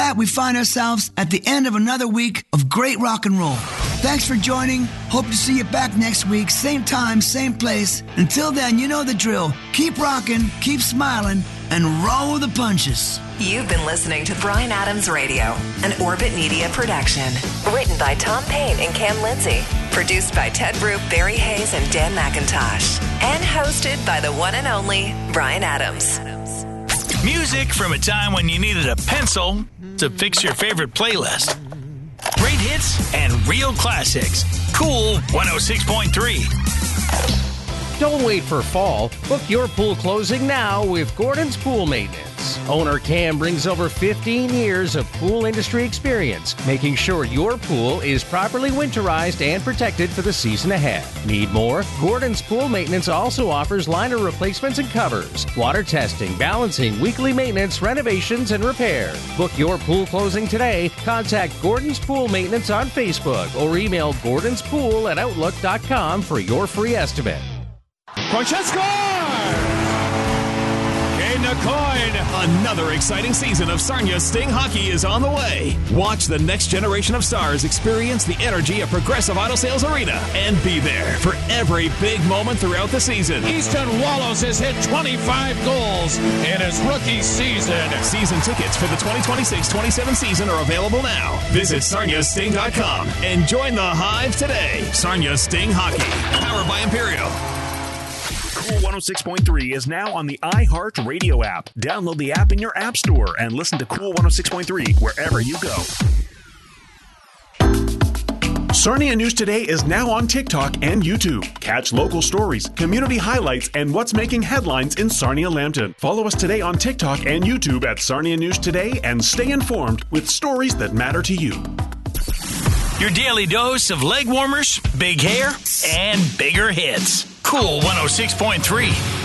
that, we find ourselves at the end of another week of great rock and roll. Thanks for joining. Hope to see you back next week. Same time, same place. Until then, you know the drill. Keep rocking, keep smiling, and roll the punches. You've been listening to Bryan Adams Radio, an Orbit Media production. Written by Tom Payne and Cam Lindsay. Produced by Ted Roop, Barry Hayes, and Dan McIntosh. And hosted by the one and only Bryan Adams. Music from a time when you needed a pencil to fix your favorite playlist. Great hits and real classics. Cool 106.3. Don't wait for fall. Book your pool closing now with Gordon's Pool Maintenance. Owner Cam brings over 15 years of pool industry experience, making sure your pool is properly winterized and protected for the season ahead. Need more? Gordon's Pool Maintenance also offers liner replacements and covers, water testing, balancing, weekly maintenance, renovations, and repair. Book your pool closing today. Contact Gordon's Pool Maintenance on Facebook or email gordonspool@outlook.com for your free estimate. Francesco! Kane Coyne. Another exciting season of Sarnia Sting hockey is on the way. Watch the next generation of stars experience the energy of Progressive Auto Sales Arena and be there for every big moment throughout the season. Easton Wallows has hit 25 goals in his rookie season. Season tickets for the 2026-27 season are available now. Visit SarniaSting.com and join the Hive today. Sarnia Sting Hockey. Powered by Imperial. Cool 106.3 is now on the iHeartRadio app. Download the app in your app store and listen to Cool 106.3 wherever you go. Sarnia News Today is now on TikTok and YouTube. Catch local stories, community highlights, and what's making headlines in Sarnia-Lambton. Follow us today on TikTok and YouTube at Sarnia News Today and stay informed with stories that matter to you. Your daily dose of leg warmers, big hair, and bigger hits. Cool 106.3.